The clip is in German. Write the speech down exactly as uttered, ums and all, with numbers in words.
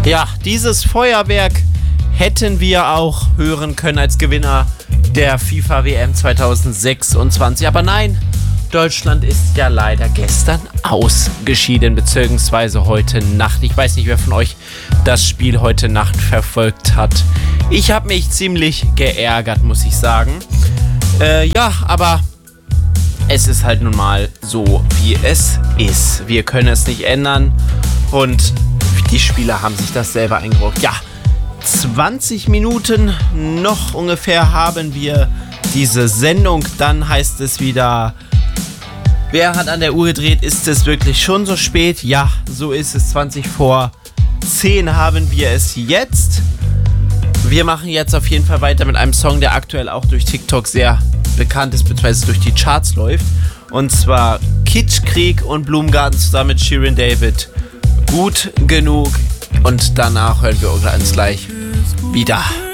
Ja, dieses Feuerwerk hätten wir auch hören können als Gewinner der FIFA W M zwanzig sechsundzwanzig. Aber nein, Deutschland ist ja leider gestern ausgeschieden, beziehungsweise heute Nacht. Ich weiß nicht, wer von euch das Spiel heute Nacht verfolgt hat. Ich habe mich ziemlich geärgert, muss ich sagen. Äh, ja, aber es ist halt nun mal so, wie es ist. Wir können es nicht ändern und die Spieler haben sich das selber eingebrockt. Ja, zwanzig Minuten noch ungefähr haben wir diese Sendung. Dann heißt es wieder, wer hat an der Uhr gedreht? Ist es wirklich schon so spät? Ja, so ist es. zwanzig vor zehn haben wir es jetzt. Wir machen jetzt auf jeden Fall weiter mit einem Song, der aktuell auch durch TikTok sehr bekannt ist, beziehungsweise durch die Charts läuft. Und zwar Kitschkrieg und Blumengarten zusammen mit Shirin David. Gut genug. Und danach hören wir uns gleich wieder.